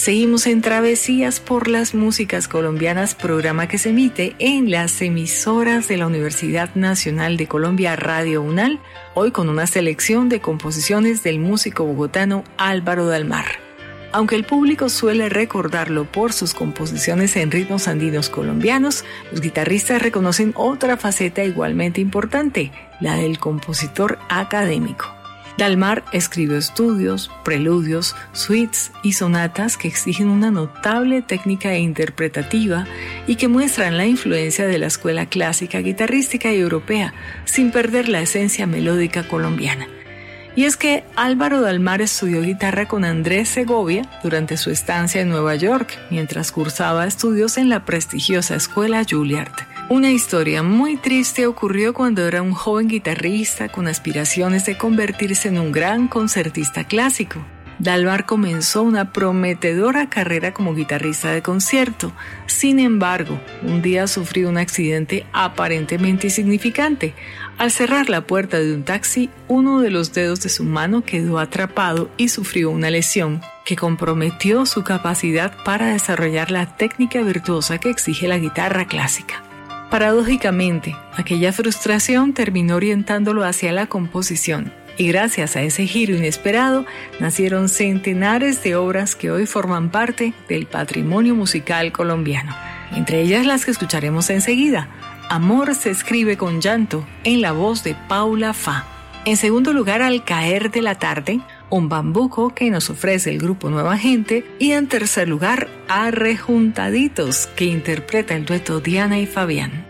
Seguimos en Travesías por las Músicas Colombianas, programa que se emite en las emisoras de la Universidad Nacional de Colombia, Radio UNAL, hoy con una selección de composiciones del músico bogotano Álvaro Dalmar. Aunque el público suele recordarlo por sus composiciones en ritmos andinos colombianos, los guitarristas reconocen otra faceta igualmente importante, la del compositor académico. Dalmar escribió estudios, preludios, suites y sonatas que exigen una notable técnica interpretativa y que muestran la influencia de la escuela clásica guitarrística y europea, sin perder la esencia melódica colombiana. Y es que Álvaro Dalmar estudió guitarra con Andrés Segovia durante su estancia en Nueva York, mientras cursaba estudios en la prestigiosa escuela Juilliard. Una historia muy triste ocurrió cuando era un joven guitarrista con aspiraciones de convertirse en un gran concertista clásico. Dalmar comenzó una prometedora carrera como guitarrista de concierto. Sin embargo, un día sufrió un accidente aparentemente insignificante. Al cerrar la puerta de un taxi, uno de los dedos de su mano quedó atrapado y sufrió una lesión que comprometió su capacidad para desarrollar la técnica virtuosa que exige la guitarra clásica. Paradójicamente, aquella frustración terminó orientándolo hacia la composición, y gracias a ese giro inesperado nacieron centenares de obras que hoy forman parte del patrimonio musical colombiano, entre ellas las que escucharemos enseguida. Amor se escribe con llanto, en la voz de Paula Fa. En segundo lugar, Al caer de la tarde, un bambuco que nos ofrece el grupo Nueva Gente, y en tercer lugar, Arrejuntaditos, que interpreta el dueto Diana y Fabián.